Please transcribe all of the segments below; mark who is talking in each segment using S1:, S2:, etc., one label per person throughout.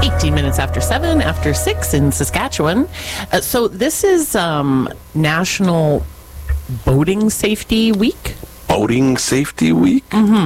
S1: 18 minutes after 7, after 6 in Saskatchewan. So this is National Boating Safety Week.
S2: Boating Safety Week?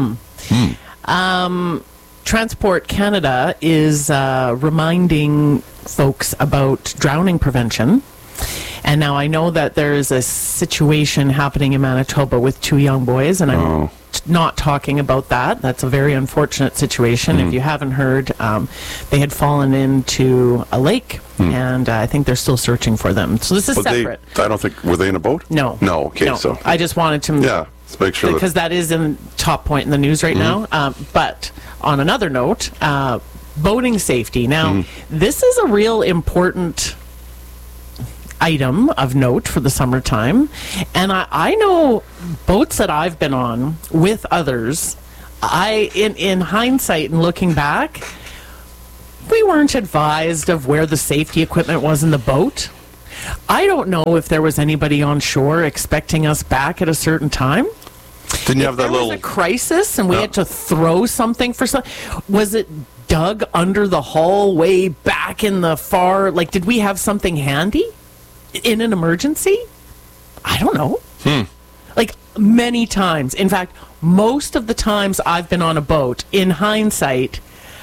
S1: Transport Canada is reminding folks about drowning prevention. And now I know that there's a situation happening in Manitoba with 2 young boys, and I'm not talking about that. That's a very unfortunate situation. If you haven't heard, they had fallen into a lake, and I think they're still searching for them. So this is separate.
S2: I don't think, were they in a boat?
S1: No.
S2: No, okay,
S1: No.
S2: so.
S1: I just wanted to...
S2: Yeah, let's make sure
S1: because that is in top point in the news right now. But on another note, boating safety. Now, this is a real important item of note for the summertime, and I know boats that I've been on with others, in hindsight and looking back, we weren't advised of where the safety equipment was in the boat. I don't know if there was anybody on shore expecting us back at a certain time.
S2: Didn't you have that
S1: There
S2: little...
S1: was a crisis and we had to throw something for some... Was it dug under the hull way back in the far... Like, did we have something handy in an emergency? I don't know. Like, many times. In fact, most of the times I've been on a boat, in hindsight,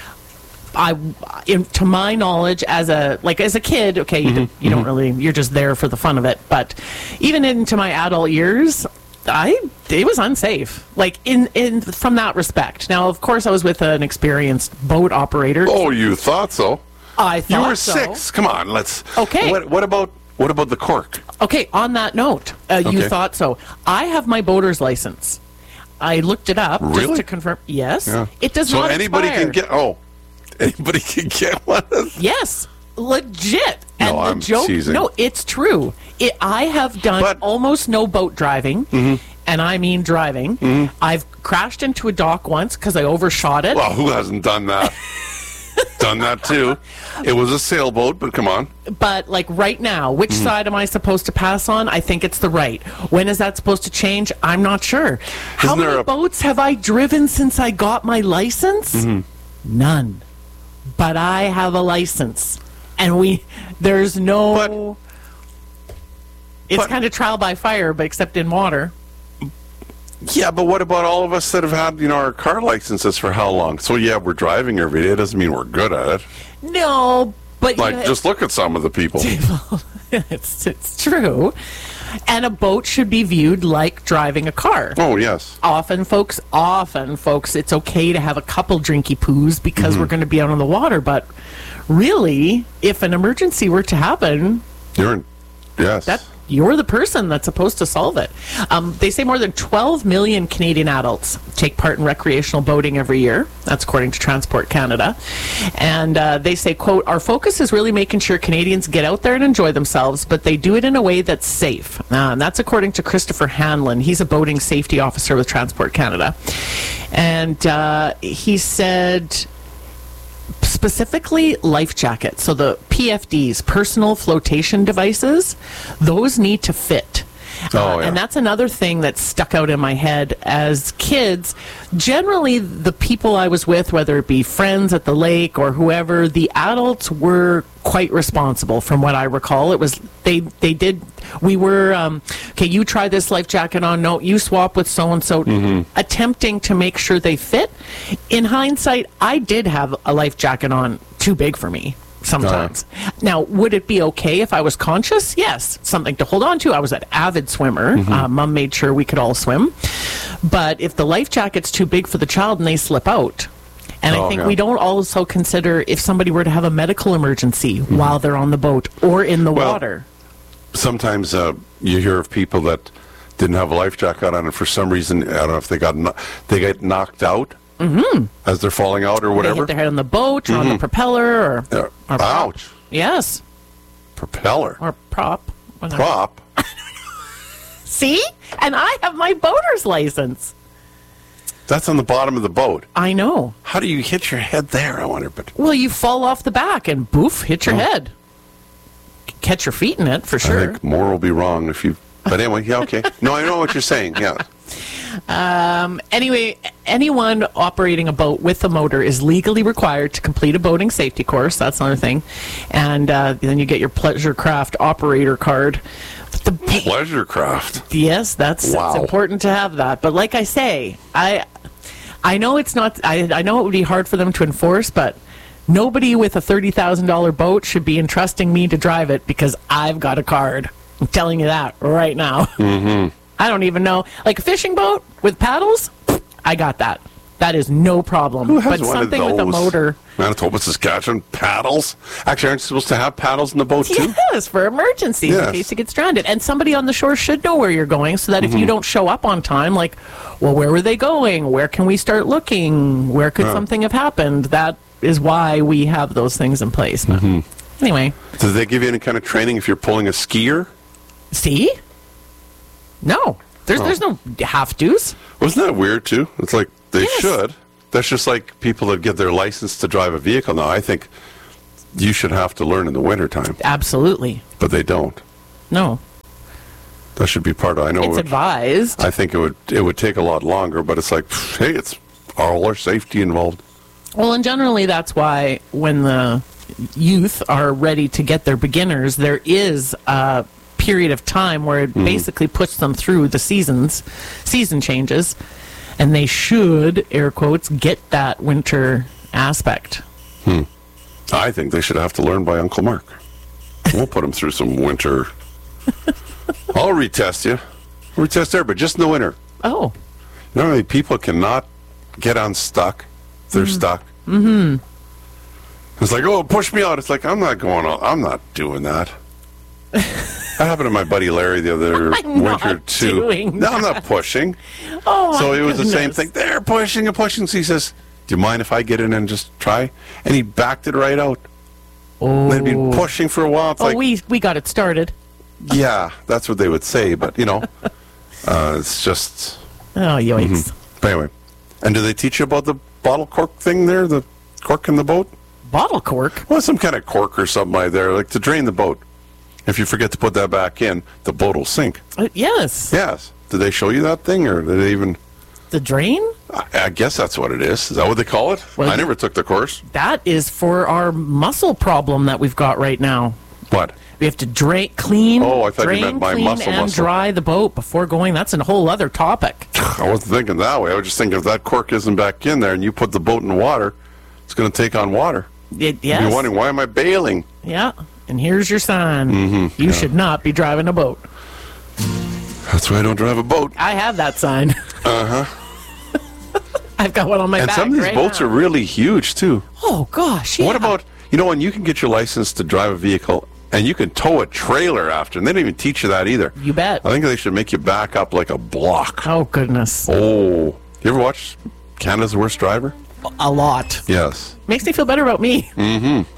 S1: to my knowledge, as a kid, okay, you don't really... You're just there for the fun of it. But even into my adult years... it was unsafe, like in from that respect. Now, of course, I was with an experienced boat operator.
S2: Oh, you thought so?
S1: I thought
S2: you were
S1: so.
S2: 6. Come on, let's...
S1: Okay.
S2: What about the cork?
S1: Okay, on that note, you thought so. I have my boater's license. I looked it up just to confirm. Yes, it does not
S2: anybody
S1: expire.
S2: can get... Oh, anybody can get one?
S1: Yes, legit. And
S2: No,
S1: the
S2: I'm
S1: joke,
S2: teasing.
S1: No, it's true. I have done almost no boat driving, and I mean driving. I've crashed into a dock once because I overshot it.
S2: Well, who hasn't done that? Done that too. It was a sailboat, but come on.
S1: But like right now, which side am I supposed to pass on? I think it's the right. When is that supposed to change? I'm not sure. How many boats have I driven since I got my license? None. But I have a license. And there's no... It's kind of trial by fire, but except in water.
S2: Yeah, but what about all of us that have had, our car licenses for how long? So yeah, we're driving every day. It doesn't mean we're good at it.
S1: No, but...
S2: just look at some of the people.
S1: It's true. And a boat should be viewed like driving a car.
S2: Oh, yes.
S1: Often, folks, it's okay to have a couple drinky poos because we're going to be out on the water. But really, if an emergency were to happen... You're the person that's supposed to solve it. They say more than 12 million Canadian adults take part in recreational boating every year. That's according to Transport Canada. And they say, quote, our focus is really making sure Canadians get out there and enjoy themselves, but they do it in a way that's safe. And that's according to Christopher Hanlon. He's a boating safety officer with Transport Canada. And he said... Specifically, life jackets. So the PFDs, personal flotation devices, those need to fit. And that's another thing that stuck out in my head as kids. Generally, the people I was with, whether it be friends at the lake or whoever, the adults were quite responsible from what I recall. It was, we were, okay, you try this life jacket on, no, you swap with so-and-so, attempting to make sure they fit. In hindsight, I did have a life jacket on too big for me. Sometimes. Now, would it be okay if I was conscious? Yes. Something to hold on to. I was an avid swimmer. Mom made sure we could all swim. But if the life jacket's too big for the child and they slip out, and I think we don't also consider if somebody were to have a medical emergency while they're on the boat or in the water.
S2: Sometimes you hear of people that didn't have a life jacket on, and for some reason, I don't know if they get knocked out. As they're falling out or whatever.
S1: They hit their head on the boat or on the propeller or
S2: ouch.
S1: Yes.
S2: Propeller.
S1: Or prop.
S2: Prop.
S1: See? And I have my boater's license.
S2: That's on the bottom of the boat.
S1: I know.
S2: How do you hit your head there, I wonder?
S1: Well, you fall off the back and boof, hit your head. Catch your feet in it, for sure.
S2: I think more will be wrong if you... But anyway, yeah, okay. No, I know what you're saying, yeah.
S1: Anyway, anyone operating a boat with a motor is legally required to complete a boating safety course. That's another thing. And then you get your Pleasure Craft operator card. But the
S2: Pleasure Craft?
S1: Yes, that's
S2: wow.
S1: It's important to have that. But like I say, I know it's not. I know it would be hard for them to enforce, but nobody with a $30,000 boat should be entrusting me to drive it because I've got a card. I'm telling you that right now.
S2: Mm-hmm.
S1: I don't even know. Like a fishing boat with paddles, I got that. That is no problem.
S2: Who has
S1: but
S2: one
S1: something
S2: of those?
S1: with a motor.
S2: Manitoba, Saskatchewan, paddles? Actually, aren't you supposed to have paddles in the boat, too?
S1: Yes, for emergencies, in case you get stranded. And somebody on the shore should know where you're going so that if you don't show up on time, like, well, where were they going? Where can we start looking? Where could something have happened? That is why we have those things in place. Anyway.
S2: Did they give you any kind of training if you're pulling a skier?
S1: See? No. There's no have-tos.
S2: Wasn't that weird, too? It's like, they should. That's just like people that get their license to drive a vehicle now. I think you should have to learn in the wintertime.
S1: Absolutely.
S2: But they don't.
S1: No.
S2: That should be part of it. I know
S1: it's advised.
S2: I think it would take a lot longer, but it's like, hey, it's all our safety involved.
S1: Well, and generally that's why when the youth are ready to get their beginners, there is a period of time where it basically puts them through the season changes, and they should, air quotes, get that winter aspect.
S2: I think they should have to learn by Uncle Mark. We'll put them through some winter. I'll retest you. Retest there, but just in the winter.
S1: Oh.
S2: Normally, people cannot get unstuck. They're stuck. It's like, oh, push me out. It's like, I'm not going on. I'm not doing that. That happened to my buddy Larry the other winter, too. No, I'm not pushing.
S1: Oh,
S2: so it was the same thing. They're pushing and pushing. So he says, do you mind if I get in and just try? And he backed it right out.
S1: Oh.
S2: They'd been pushing for a while. It's like,
S1: we got it started.
S2: Yeah, that's what they would say. But, it's just...
S1: Oh, yikes.
S2: But anyway. And do they teach you about the bottle cork thing there? The cork in the boat?
S1: Bottle cork?
S2: Well, some kind of cork or something like there, like to drain the boat. If you forget to put that back in, the boat will sink.
S1: Yes.
S2: Yes. Did they show you that thing, or did they even...
S1: The drain?
S2: I guess that's what it is. Is that what they call it?
S1: Well,
S2: I never took the course.
S1: That is for our muscle problem that we've got right now.
S2: What?
S1: We have to clean,
S2: Oh, I thought you meant my muscle.
S1: and dry the boat before going. That's a whole other topic.
S2: I wasn't thinking that way. I was just thinking if that cork isn't back in there and you put the boat in water, it's going to take on water.
S1: Yes.
S2: You're wondering, why am I bailing?
S1: Yeah, and here's your sign. You should not be driving a boat.
S2: That's why I don't drive a boat.
S1: I have that sign. I've got one on my back.
S2: And some of these boats are really huge, too.
S1: Oh, gosh, yeah.
S2: What about, when you can get your license to drive a vehicle and you can tow a trailer after, and they don't even teach you that either.
S1: You bet.
S2: I think they should make you back up like a block.
S1: Oh, goodness.
S2: Oh. You ever watch Canada's Worst Driver?
S1: A lot.
S2: Yes.
S1: Makes me feel better about me.